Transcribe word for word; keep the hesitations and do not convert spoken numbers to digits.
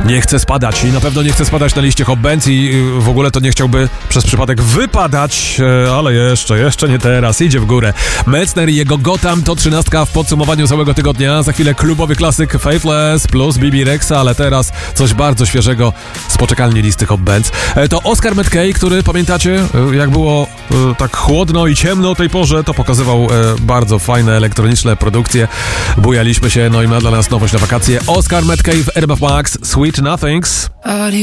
Nie chce spadać i na pewno nie chce spadać na liście Hot Bands i w ogóle to nie chciałby przez przypadek wypadać, ale jeszcze, jeszcze nie teraz, idzie w górę. Metzner i jego Gotham to trzynastka w podsumowaniu całego tygodnia. Za chwilę klubowy klasyk Faithless plus B B Rexa, ale teraz coś bardzo świeżego z poczekalni listy Hot Bands. To Oscar McKay, który pamiętacie, jak było tak chłodno i ciemno o tej porze, to pokazywał bardzo fajne elektroniczne produkcje. Bujaliśmy się, no i ma dla nas nowość na wakacje. Oscar McKay w R M F Max, Sweet Nothings.